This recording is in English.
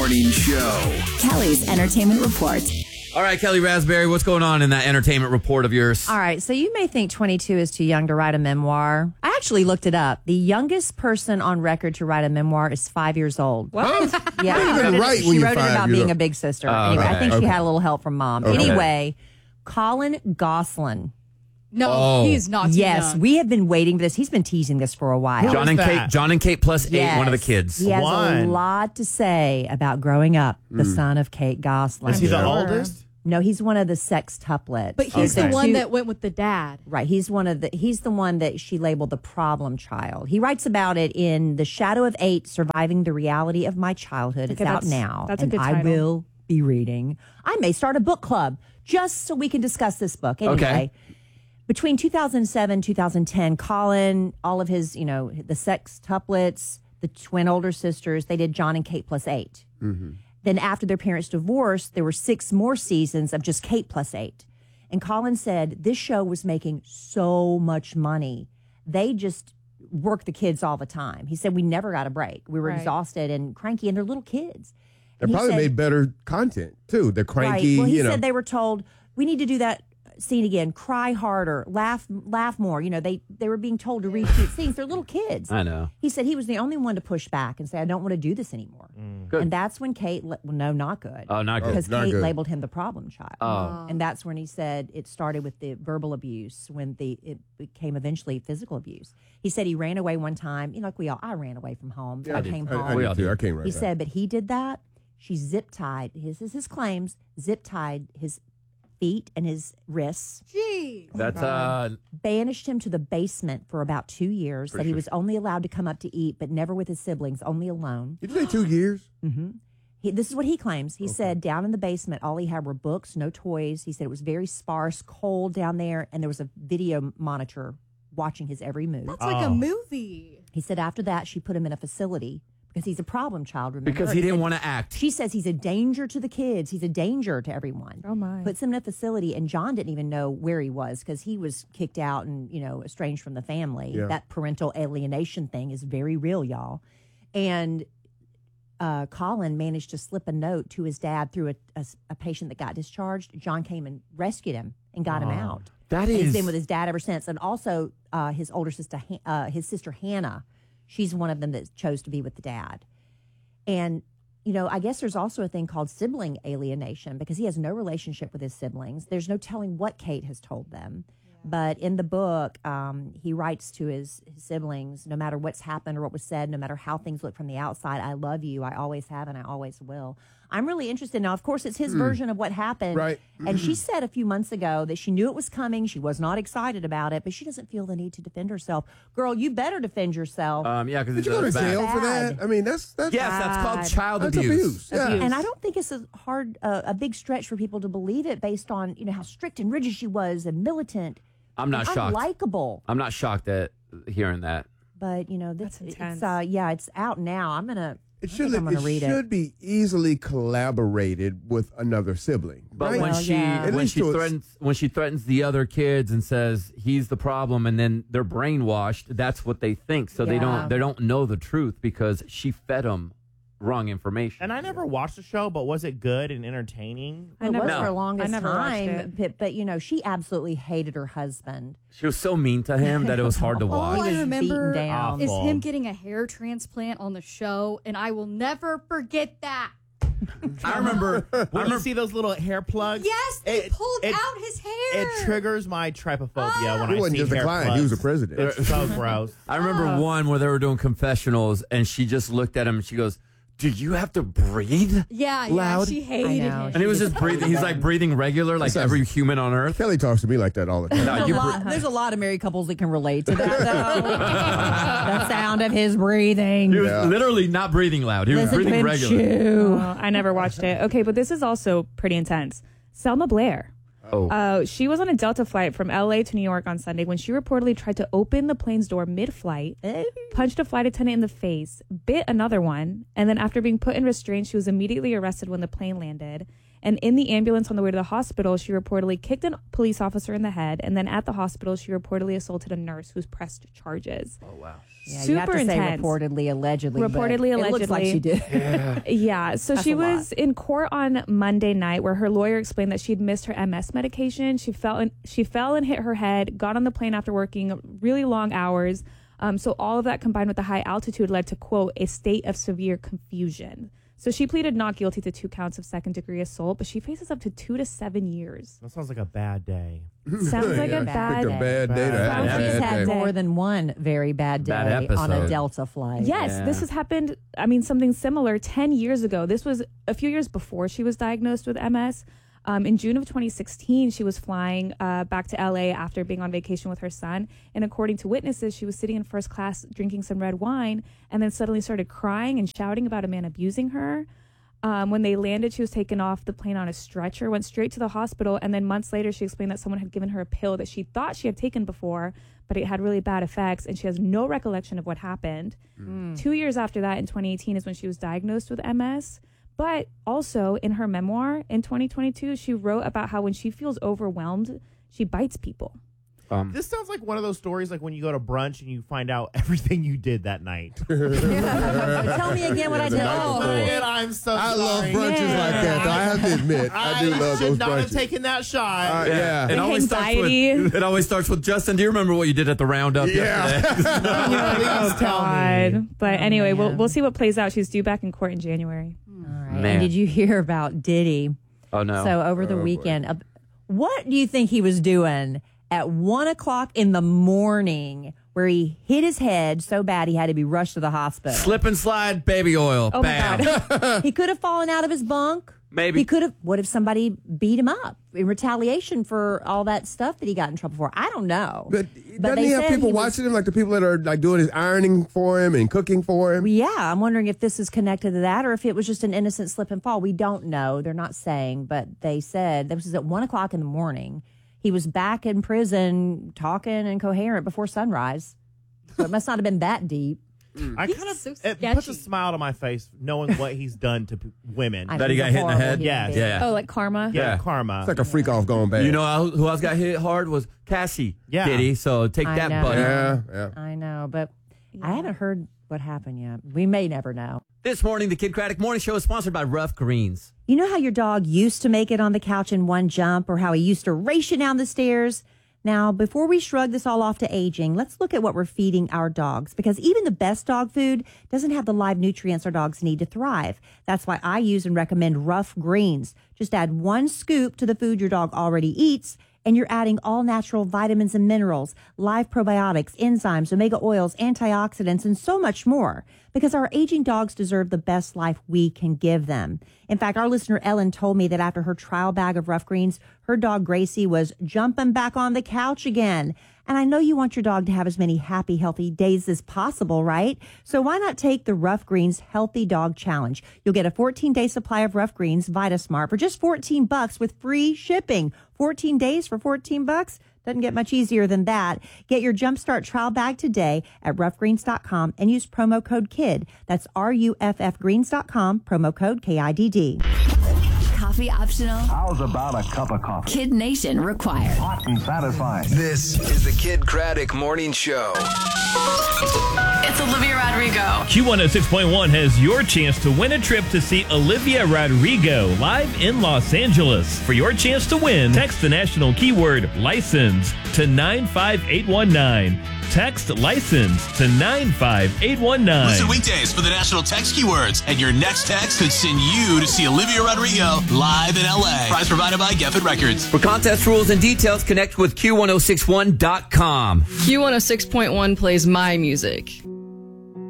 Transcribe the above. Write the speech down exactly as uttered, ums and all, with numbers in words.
Morning Show. Kelly's Entertainment Report. All right, Kelly Raspberry, what's going on in that entertainment report of yours? All right, so you may think twenty-two is too young to write a memoir. I actually looked it up. The youngest person on record to write a memoir is five years old. What? Yeah, You she don't even wrote, write it, when she you're wrote it five about years being old. a big sister. Oh, anyway, I okay. think she Okay. had a little help from mom. Okay. Anyway, Colin Gosselin. No, Oh. he's not too Yes, young. we have been waiting for this. He's been teasing this for a while. John and is Kate, that? John and Kate plus eight, Yes. one of the kids. He has a One. lot to say about growing up, the son of Kate Gosselin. Is he the Sure. oldest? No, he's one of the sextuplets. But he's Okay. the one Two- that went with the dad. Right, he's one of the he's the one that she labeled the problem child. He writes about it in The Shadow of Eight: Surviving the Reality of My Childhood. Okay, it's out that's- now. that's a and good I title. will be reading. I may start a book club just so we can discuss this book. Anyway, Okay. between two thousand seven, two thousand ten, Colin, all of his, you know, the sextuplets, the twin older sisters, they did John and Kate plus eight. Then after their parents divorced, there were six more seasons of just Kate plus eight. And Colin said this show was making so much money. They just worked the kids all the time. He said we never got a break. We were Right. exhausted and cranky, and they're little kids. They And he probably said- made better content, too. They're cranky, Right. Well, he you know. said they were told, we need to do that scene again, cry harder, laugh laugh more. You know, they, they were being told to reshoot scenes. They're little kids. I know. He said he was the only one to push back and say, I don't want to do this anymore. Good. And that's when Kate, le- well, no, not good. Oh, not good. Because not Kate good. labeled him the problem child. Oh. And that's when he said it started with the verbal abuse, when the it became eventually physical abuse. He said he ran away one time. You know, like we all, I ran away from home. I, did. came I, home. I, We did all too. did. I came right He back. said, but he did that. She zip tied, his is his claims, zip tied his feet and his wrists, Gee. That's uh banished him to the basement for about two years, that he was only allowed to come up to eat, but never with his siblings, only alone. Did you say two years? He, this is what he claims. He said down in the basement, all he had were books, no toys. He said it was very sparse, cold down there, and there was a video monitor watching his every move. That's like a movie. He said after that, she put him in a facility because he's a problem child, remember? because he And didn't said- want to act. She says he's a danger to the kids. He's a danger to everyone. Oh, my. Puts him in a facility, and John didn't even know where he was because he was kicked out and, you know, estranged from the family. Yeah. That parental alienation thing is very real, y'all. And uh, Colin managed to slip a note to his dad through a, a, a patient that got discharged. John came and rescued him and got him out. That And he's is been with his dad ever since. And also uh, his older sister, Han- uh, his sister Hannah, she's one of them that chose to be with the dad. And, you know, I guess there's also a thing called sibling alienation because he has no relationship with his siblings. There's no telling what Kate has told them. But in the book, um, he writes to his, his siblings, no matter what's happened or what was said, no matter how things look from the outside, I love you. I always have and I always will. I'm really interested. Now, of course, it's his version of what happened. Right. And she said a few months ago that she knew it was coming. She was not excited about it, but she doesn't feel the need to defend herself. Girl, you better defend yourself. um yeah, because Did you go to jail for that? Bad. I mean, that's that's Yes, that's called Bad. child that's abuse. abuse. Yeah. And I don't think it's a hard, uh, a big stretch for people to believe it based on, you know, how strict and rigid she was and militant. I'm not and shocked. Unlikable. I'm not shocked at hearing that. But, you know, this, That's it's, intense. uh, yeah, it's out now. I'm going to, It I should, think I'm going it to read should it. be easily collaborated with another sibling. But right? when Well, she yeah. At when least she to a- threatens when she threatens the other kids and says he's the problem, and then they're brainwashed, that's what they think. So they Yeah. don't they don't know the truth because she fed them wrong information. And I never watched the show, but was it good and entertaining? I It never- was No. for the longest I never watched time, it. but, but, you know, she absolutely hated her husband. She was so mean to him that it was hard to watch. All I was remember beaten down. is Awful. him getting a hair transplant on the show, and I will never forget that. I remember. I When you remember see those little hair plugs, Yes, they It- pulled it- out his hair. it triggers my trypophobia when He I wasn't see just a hair client, plugs. he was a president. It's so gross. I remember one where they were doing confessionals, and she just looked at him and she goes, "Do you have to breathe?" yeah, Loud. yeah, she I hated know. him. And he was just breathing. He's like breathing regular, like sounds- every human on earth. Kelly talks to me like that all the time. No, There's a, you lot, there's a lot of married couples that can relate to that, though. The sound of his breathing. He was Yeah. literally not breathing loud. He was Listen to breathing him regular. chew. Oh, I never watched it. Okay, but this is also pretty intense. Selma Blair. Oh, Uh, she was on a Delta flight from L A to New York on Sunday when she reportedly tried to open the plane's door mid-flight, punched a flight attendant in the face, bit another one, and then after being put in restraint, she was immediately arrested when the plane landed. And in the ambulance on the way to the hospital, she reportedly kicked a police officer in the head. And then at the hospital, she reportedly assaulted a nurse who's pressed charges. Oh, wow. Yeah, Super you have to intense. say reportedly, allegedly. but Reportedly, It looks like allegedly. she did. Yeah. Yeah, so That's she a was lot. in court on Monday night, where her lawyer explained that she'd missed her M S medication. She fell and she fell and hit her head. Got on the plane after working really long hours. Um, so all of that combined with the high altitude led to, quote, a state of severe confusion. So she pleaded not guilty to two counts of second degree assault, but she faces up to two to seven years. That sounds like a bad day. Sounds like Yeah, a picked bad a bad day to Bad have a day. She's bad had day. more than one very bad day Bad on a episode. Delta flight. Yes, Yeah. this has happened. I mean, something similar ten years ago. This was a few years before she was diagnosed with M S. Um, in June of twenty sixteen, she was flying uh, back to L A after being on vacation with her son. And according to witnesses, she was sitting in first class drinking some red wine and then suddenly started crying and shouting about a man abusing her. Um, when they landed, she was taken off the plane on a stretcher, went straight to the hospital. And then months later, she explained that someone had given her a pill that she thought she had taken before, but it had really bad effects. And she has no recollection of what happened. Mm. Two years after that, in twenty eighteen, is when she was diagnosed with M S. But also in her memoir in twenty twenty-two, she wrote about how when she feels overwhelmed, she bites people. Um, This sounds like one of those stories like when you go to brunch and you find out everything you did that night. Tell me again what I The did. night Oh, before. Man, I'm so I love sorry. brunches like that. Though. I have to admit, I do love should those not have brunches. taken that shot. Uh, yeah. It always starts Anxiety. with it always starts with Justin. Do you remember what you did at the roundup Yeah. yesterday? Please tell me. God. But anyway, we'll man. we'll see what plays out. She's due back in court in January. all right. Man. And did you hear about Diddy? Oh no. So over the Oh, boy. weekend, uh, what do you think he was doing at one o'clock in the morning, where he hit his head so bad he had to be rushed to the hospital? Slip and slide baby oil. Oh my Bam. God. He could have fallen out of his bunk. Maybe. He could have. What if somebody beat him up in retaliation for all that stuff that he got in trouble for? I don't know. But But doesn't they he have said people he was- watching him, like the people that are like doing his ironing for him and cooking for him? Yeah, I'm wondering if this is connected to that or if it was just an innocent slip and fall. We don't know. They're not saying, but they said this was at one o'clock in the morning. He was back in prison talking and coherent before sunrise. So it must not have been that deep. I He's kind of so it puts a sketchy. smile on my face knowing what he's done to p- women. I That he think got he's a hit in the horrible head? human Yes. being. Yeah. Oh, like karma? yeah, Yeah. karma. It's like a freak off gone bad. You know who else got hit hard was Cassie. Yeah. Diddy. So take I that, know. buddy. Yeah, yeah. I know, but I haven't heard what happened yet. We may never know. This morning, the Kid Craddock Morning Show is sponsored by Rough Greens. You know how your dog used to make it on the couch in one jump, or how he used to race you down the stairs? Now, before we shrug this all off to aging, let's look at what we're feeding our dogs, because even the best dog food doesn't have the live nutrients our dogs need to thrive. That's why I use and recommend Rough Greens. Just add one scoop to the food your dog already eats, and you're adding all natural vitamins and minerals, live probiotics, enzymes, omega oils, antioxidants, and so much more. Because our aging dogs deserve the best life we can give them. In fact, our listener Ellen told me that after her trial bag of Rough Greens, her dog Gracie was jumping back on the couch again. And I know you want your dog to have as many happy, healthy days as possible, right? So why not take the Rough Greens Healthy Dog Challenge? You'll get a fourteen-day supply of Rough Greens VitaSmart for just fourteen bucks with free shipping. fourteen days for fourteen bucks? Doesn't get much easier than that. Get your Jumpstart trial bag today at rough greens dot com and use promo code KID. That's R U F F greens dot com, promo code K I D D. Coffee optional. How's about a cup of coffee? Kid Nation required. Hot and satisfying. This is the Kid Craddock Morning Show. It's Olivia Rodrigo. Q one oh six point one has your chance to win a trip to see Olivia Rodrigo live in Los Angeles. For your chance to win, text the national keyword license to nine five eight one nine. Text license to nine five eight one nine. Listen weekdays for the national text keywords, and your next text could send you to see Olivia Rodrigo live in L A. Prize provided by Geffen Records. For contest rules and details, connect with Q ten sixty-one dot com. Q one oh six point one plays my music.